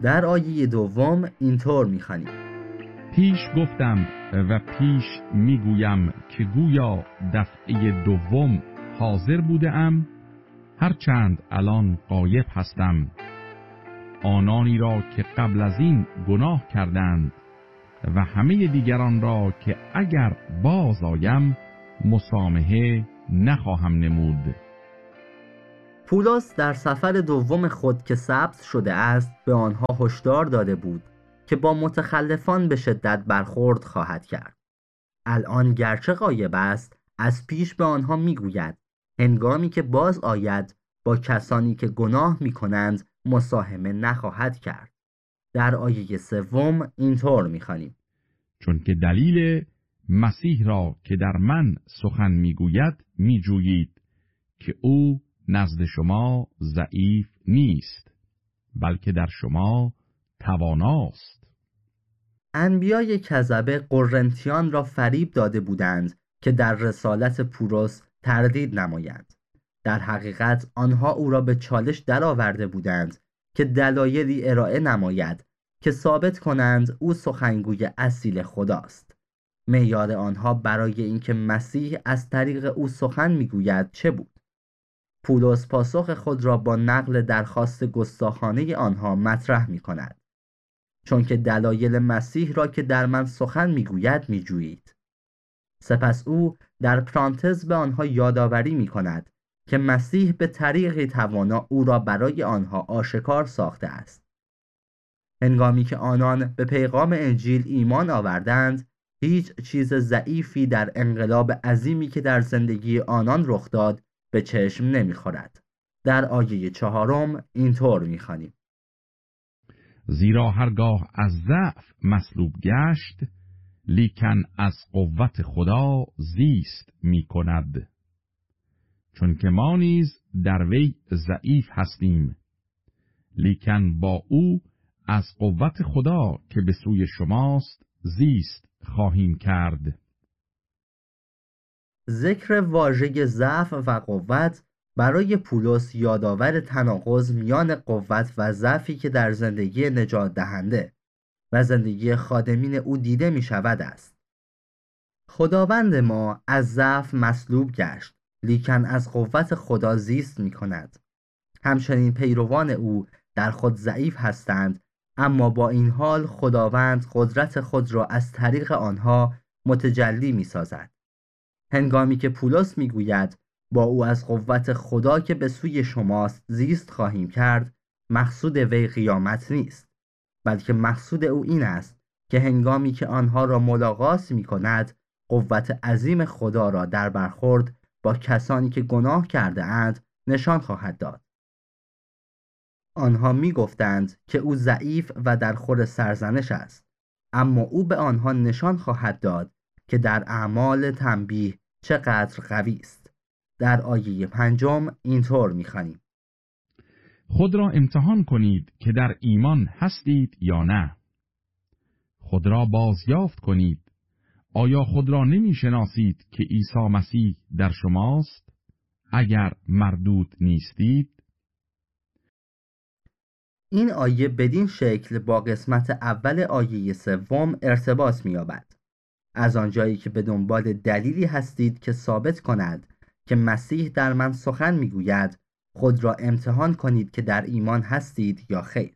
در آیه دوم اینطور می‌خوانیم: پیش گفتم و پیش میگویم که گویا دفعه دوم حاضر بودم، هرچند الان غایب هستم. آنانی را که قبل از این گناه کردند و همه دیگران را که اگر باز آیم مسامحه نخواهم نمود. پولس در سفر دوم خود که ثبت شده است به آنها هشدار داده بود که با متخلفان به شدت برخورد خواهد کرد. الان گرچه غایب است، از پیش به آنها میگوید هنگامی که باز آید با کسانی که گناه میکنند مساهمه نخواهد کرد. در آیه سوم اینطور میخوانیم: چون که دلیل مسیح را که در من سخن میگوید میجویید که او نزد شما ضعیف نیست، بلکه در شما تواناست. انبیای کذبه قرنتیان را فریب داده بودند که در رسالت پولس تردید نمایند. در حقیقت آنها او را به چالش درآورده بودند که دلایلی ارائه نماید که ثابت کنند او سخنگوی اصیل خداست. معیار آنها برای اینکه مسیح از طریق او سخن میگوید چه بود؟ پولس پاسخ خود را با نقل درخواست گستاخانه آنها مطرح می کند. چون که دلایل مسیح را که در من سخن میگوید میجویید. سپس او در پرانتز به آنها یادآوری می کند که مسیح به طریقی توانا او را برای آنها آشکار ساخته است. هنگامی که آنان به پیغام انجیل ایمان آوردند، هیچ چیز ضعیفی در انقلاب عظیمی که در زندگی آنان رخ داد به چشم نمیخورد. در آیه 4 اینطور میخوانیم: زیرا هرگاه از ضعف مصلوب گشت، لیکن از قوت خدا زیست می کند. چون که ما نیز در وی ضعیف هستیم، لیکن با او از قوت خدا که به سوی شماست زیست خواهیم کرد. ذکر واژه ضعف و قوت برای پولس یادآور تناقض میان قوت و ضعفی که در زندگی نجات دهنده و زندگی خادمین او دیده می شود است. خداوند ما از ضعف مصلوب گشت، لیکن از قوت خدا زیست می کند. همچنین پیروان او در خود ضعیف هستند، اما با این حال خداوند قدرت خود را از طریق آنها متجلی می سازد. هنگامی که پولس می گوید با او از قوت خدا که به سوی شماست زیست خواهیم کرد، مقصود وی قیامت نیست، بلکه مقصود او این است که هنگامی که آنها را ملاقات می کند، قوت عظیم خدا را در برخورد با کسانی که گناه کرده اند نشان خواهد داد. آنها می گفتند که او ضعیف و در خور سرزنش است، اما او به آنها نشان خواهد داد که در اعمال تنبیه چقدر قوی است. در آیه 5 اینطور می‌خوانیم: خود را امتحان کنید که در ایمان هستید یا نه. خود را بازیافت کنید. آیا خود را نمی شناسید که عیسی مسیح در شماست؟ اگر مردود نیستید. این آیه بدین شکل با قسمت اول آیه 3 ارتباط می‌یابد. از آنجایی که به دنبال دلیلی هستید که ثابت کند که مسیح در من سخن میگوید، خود را امتحان کنید که در ایمان هستید یا خیر.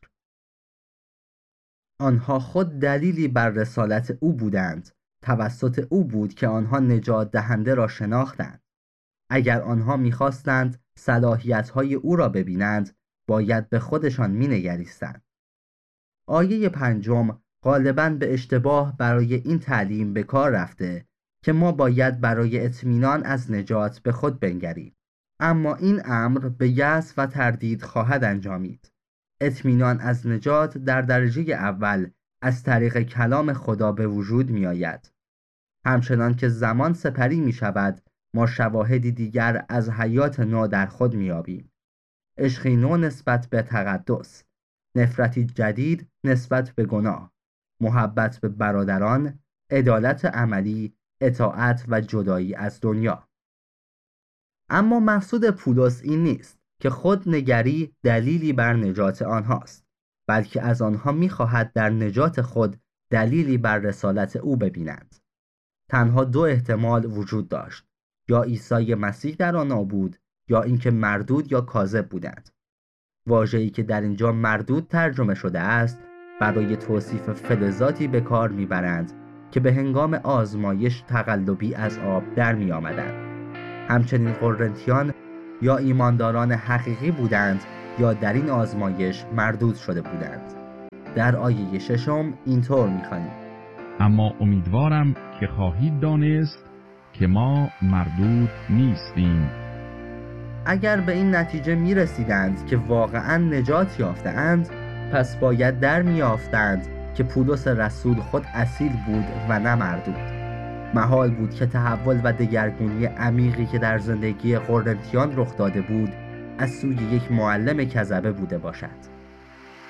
آنها خود دلیلی بر رسالت او بودند. توسط او بود که آنها نجات دهنده را شناختند. اگر آنها میخواستند صلاحیت‌های او را ببینند، باید به خودشان مینگریستند. آیه 5 غالباً به اشتباه برای این تعلیم به کار رفته که ما باید برای اطمینان از نجات به خود بنگریم. اما این امر به یأس و تردید خواهد انجامید. اطمینان از نجات در درجه اول از طریق کلام خدا به وجود می آید. همچنان که زمان سپری می شود، ما شواهدی دیگر از حیات نو در خود می یابیم. عشقی نو نسبت به تقدس، نفرتی جدید نسبت به گناه، محبت به برادران، عدالت عملی، اطاعت و جدایی از دنیا. اما مقصود پولس این نیست که خود نگری دلیلی بر نجات آنهاست. بلکه از آنها می‌خواهد در نجات خود دلیلی بر رسالت او ببینند. تنها دو احتمال وجود داشت: یا عیسی مسیح در آنها بود، یا اینکه مردود یا کاذب بودند. واژه‌ای که در اینجا مردود ترجمه شده است برای توصیف فلزاتی به کار میبرند که به هنگام آزمایش تقلبی از آب در می آمدند. همچنین قرنتیان یا ایمانداران حقیقی بودند یا در این آزمایش مردود شده بودند. در آیه 6 اینطور می‌خوانیم: اما امیدوارم که خواهید دانست که ما مردود نیستیم. اگر به این نتیجه می رسیدند که واقعاً نجات یافتند، پس باید در می یافتند که پولس رسول خود اصیل بود و نه مردود. محال بود که تحول و دگرگونی عمیقی که در زندگی قرنتیان رخ داده بود از سوی یک معلم کذبه بوده باشد.